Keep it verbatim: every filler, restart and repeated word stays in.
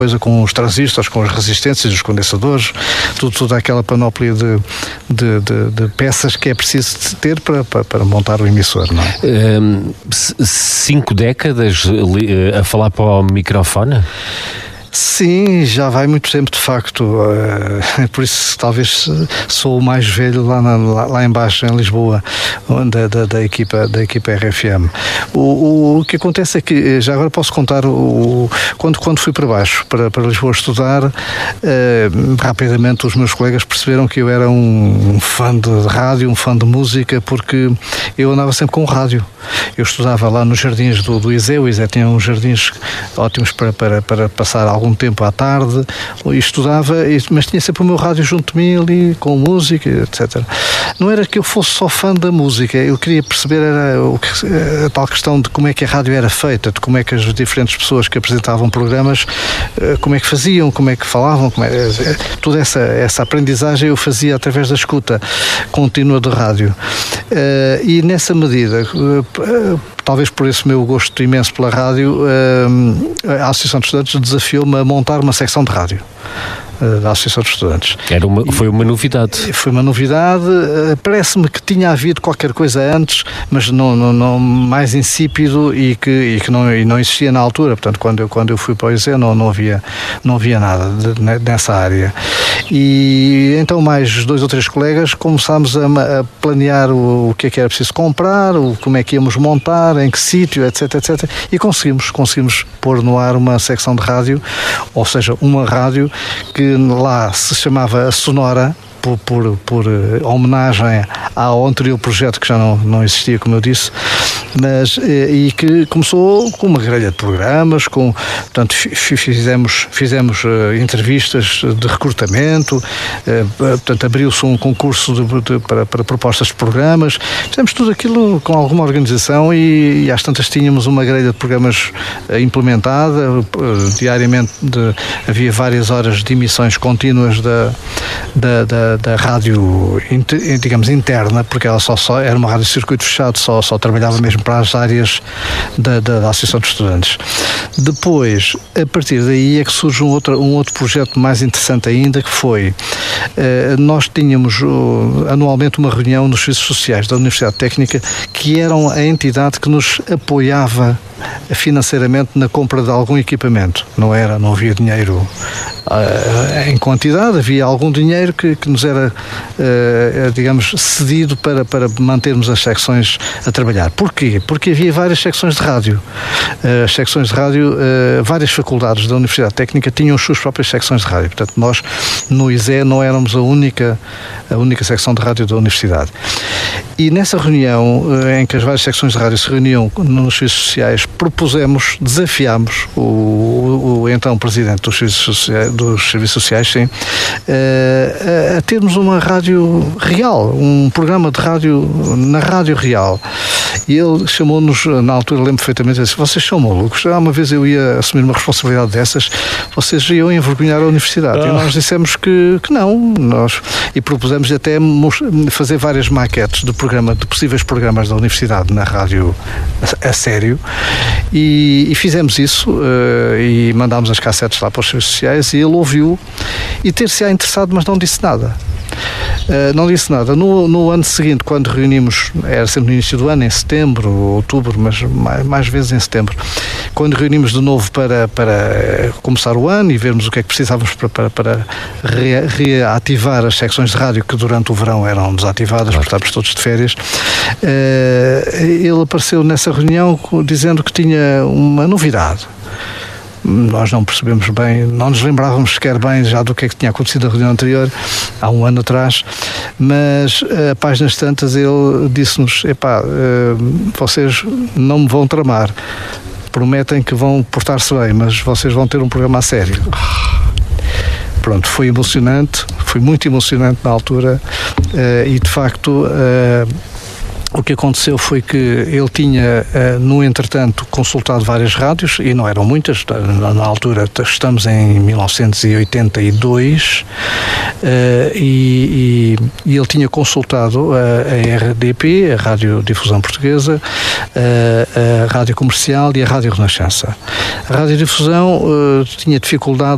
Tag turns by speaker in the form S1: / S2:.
S1: coisa com os transistores, com as resistências, os condensadores, tudo, toda aquela panóplia de, de, de, de peças que é preciso ter para, para, para montar o emissor, não é?
S2: Um, cinco décadas a falar para o microfone?
S1: Sim, já vai muito tempo de facto, uh, por isso talvez sou o mais velho lá, na, lá, lá em baixo em Lisboa, da, da, da, equipa, da equipa R F M. O, o, o que acontece é que, já agora posso contar, o, quando, quando fui para baixo, para, para Lisboa estudar, uh, rapidamente os meus colegas perceberam que eu era um, um fã de rádio, um fã de música, porque eu andava sempre com o rádio. Eu estudava lá nos jardins do, do ISE, o ISE tinha uns jardins ótimos para, para, para passar algum tempo à tarde, e estudava, mas tinha sempre o meu rádio junto de mim ali, com música, etcétera. Não era que eu fosse só fã da música, eu queria perceber era o que, a tal questão de como é que a rádio era feita, de como é que as diferentes pessoas que apresentavam programas, como é que faziam, como é que falavam, como é, toda essa, essa aprendizagem eu fazia através da escuta contínua de rádio. E nessa medida, talvez por esse meu gosto imenso pela rádio, a Associação de Estudantes desafiou-me a montar uma secção de rádio da Associação de Estudantes.
S2: Era uma, foi uma novidade.
S1: Foi uma novidade. Parece-me que tinha havido qualquer coisa antes, mas não, não, não mais insípido e que, e que não, e não existia na altura. Portanto, quando eu, quando eu fui para o I S E não, não, havia, não havia nada de, nessa área. E então mais dois ou três colegas começámos a, a planear o, o que é que era preciso comprar, o, como é que íamos montar, em que sítio, etc, etcétera. E conseguimos, conseguimos pôr no ar uma secção de rádio, ou seja, uma rádio que lá se chamava a Sonora, por, por, por homenagem ao anterior projeto que já não, não existia, como eu disse, mas, e que começou com uma grelha de programas, com, portanto, fizemos, fizemos uh, entrevistas de recrutamento, uh, portanto, abriu-se um concurso de, de, para, para propostas de programas, fizemos tudo aquilo com alguma organização e, e às tantas tínhamos uma grelha de programas uh, implementada, uh, diariamente de, havia várias horas de emissões contínuas da, da, da da rádio, digamos, interna, porque ela só, só era uma rádio de circuito fechado, só, só trabalhava mesmo para as áreas da, da, da Associação de Estudantes. Depois, a partir daí é que surge um outro, um outro projeto mais interessante ainda, que foi, eh, nós tínhamos uh, anualmente uma reunião nos serviços sociais da Universidade Técnica, que eram a entidade que nos apoiava financeiramente na compra de algum equipamento. Não era, não havia dinheiro uh, em quantidade, havia algum dinheiro que, que nos era, uh, digamos, cedido para, para mantermos as secções a trabalhar. Porquê? Porque havia várias secções de rádio. Uh, as secções de rádio, uh, várias faculdades da Universidade Técnica tinham as suas próprias secções de rádio. Portanto, nós no I S E não éramos a única, a única secção de rádio da Universidade. E nessa reunião, uh, em que as várias secções de rádio se reuniam nos serviços sociais, propusemos, desafiámos o, o, o então presidente dos serviços sociais, dos serviços sociais sim, a, a termos uma rádio real, um programa de rádio na rádio real. E ele chamou-nos, na altura, lembro perfeitamente, disse: vocês são malucos, há uma vez eu ia assumir uma responsabilidade dessas, vocês iam envergonhar a universidade. Ah. E nós dissemos que, que não, nós, e propusemos até fazer várias maquetes de, programa, de possíveis programas da universidade na rádio a, a sério. E, e fizemos isso uh, e mandámos as cassetes lá para os serviços sociais e ele ouviu e ter-se-á interessado, mas não disse nada. Uh, não disse nada. No, no ano seguinte, quando reunimos, era sempre no início do ano, em setembro, outubro, mas mais, mais vezes em setembro, quando reunimos de novo para, para começar o ano e vermos o que é que precisávamos para, para, para re, reativar as secções de rádio que durante o verão eram desativadas, porque estávamos todos de férias, uh, ele apareceu nessa reunião dizendo que tinha uma novidade. Nós não percebemos bem, não nos lembrávamos sequer bem já do que é que tinha acontecido na reunião anterior, há um ano atrás, mas a páginas tantas ele disse-nos: epá, vocês não me vão tramar, prometem que vão portar-se bem, mas vocês vão ter um programa a sério. Pronto, foi emocionante, foi muito emocionante na altura e de facto o que aconteceu foi que ele tinha, no entretanto, consultado várias rádios, e não eram muitas, na altura estamos em mil novecentos e oitenta e dois, e, e, e ele tinha consultado a, a R D P, a Rádio Difusão Portuguesa, a, a Rádio Comercial e a Rádio Renascença. A Rádio Difusão tinha dificuldade